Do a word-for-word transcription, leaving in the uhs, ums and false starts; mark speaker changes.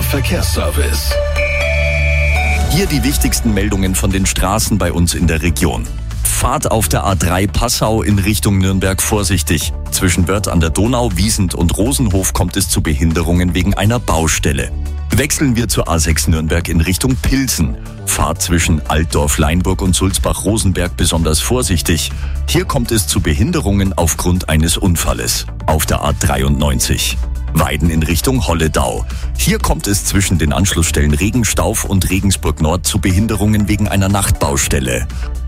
Speaker 1: Verkehrsservice.
Speaker 2: Hier die wichtigsten Meldungen von den Straßen bei uns in der Region. Fahrt auf der A drei Passau in Richtung Nürnberg vorsichtig. Zwischen Wörth an der Donau, Wiesent und Rosenhof kommt es zu Behinderungen wegen einer Baustelle. Wechseln wir zur A sechs Nürnberg in Richtung Pilsen. Fahrt zwischen Altdorf, Leinburg und Sulzbach-Rosenberg besonders vorsichtig. Hier kommt es zu Behinderungen aufgrund eines Unfalles. Auf der A dreiundneunzig. Weiden in Richtung Holledau. Hier kommt es zwischen den Anschlussstellen Regenstauf und Regensburg Nord zu Behinderungen wegen einer Nachtbaustelle.